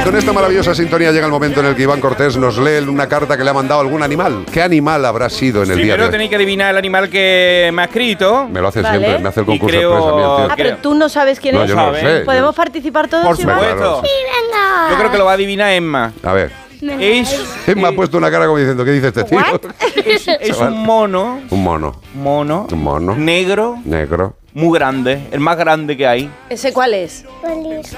con esta maravillosa sintonía llega el momento en el que Iván Cortés nos lee una carta que le ha mandado algún animal. ¿Qué animal habrá sido en el día de Primero hoy? tenéis que adivinar el animal que me ha escrito. Me lo hace Vale. siempre, me hace el concurso Y creo- express a mí, el tío. Ah, pero tú no sabes quién No, es. yo no lo sé. ¿Podemos participar todos, Por Iván? supuesto. Claro. Venga. Yo creo que lo va a adivinar Emma. A ver, Es, me ha puesto una cara como diciendo, ¿qué dice este tío? es un mono, Un mono, un mono negro, negro. muy grande, el más grande que hay. ¿Ese cuál es? Feliz.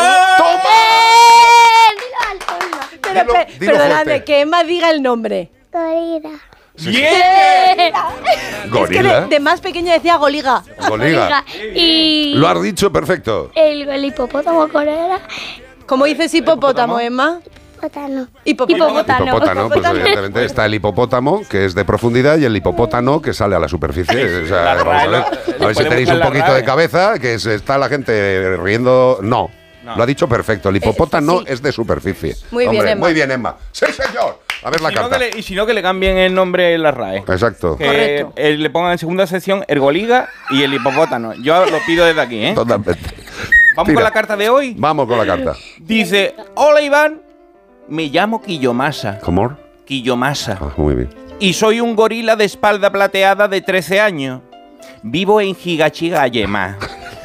Pero, Dilo- dilo perdonadme, fuerte. que Emma diga el nombre. Gorila. ¡Bien! Es que Gorila. de más pequeña decía goliga. Goliga. Y Lo has dicho perfecto. el hipopótamo corera. ¿Cómo dices hipopótamo, Emma? Botano. Hipopótamo. Hipopótamo, pues evidentemente está el hipopótamo, que es de profundidad, y el hipopótamo, que sale a la superficie. O sea, vamos a ver si tenéis un poquito de cabeza, que está la gente riendo. No. Lo ha dicho perfecto. El hipopótamo sí. es de superficie. Muy bien, Hombre, Emma. Muy bien, Emma. ¡Sí, señor! A ver la Si no, carta. y si no, que le cambien el nombre en la RAE. Exacto. Que Correcto. le pongan en segunda sección Ergoliga y el hipopótamo. Yo lo pido desde aquí, ¿eh? Totalmente. Vamos Tira. con la carta de hoy. Vamos con la carta. Dice, hola Iván, me llamo Quillomasa. ¿Cómo? Quillomasa. Ah, muy bien. Y soy un gorila de espalda plateada de 13 años. Vivo en Higachigayama.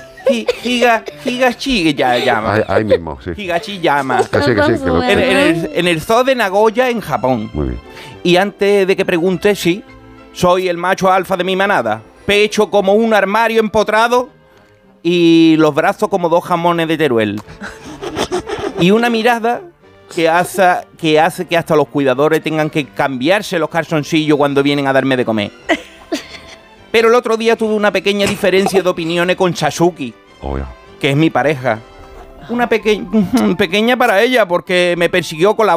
Higachigayama. Ahí mismo, sí. Higachiyama. Que sí, que lo- En el zoo de Nagoya, en Japón. Muy bien. Y antes de que pregunte, sí, soy el macho alfa de mi manada. Pecho como un armario empotrado y los brazos como 2 jamones de Teruel. Y una mirada que hace que hasta los cuidadores tengan que cambiarse los calzoncillos cuando vienen a darme de comer. Pero el otro día tuve una pequeña diferencia de opiniones con Sasuke, Oh, ya. que es mi pareja. Una pequeña para ella porque me persiguió con la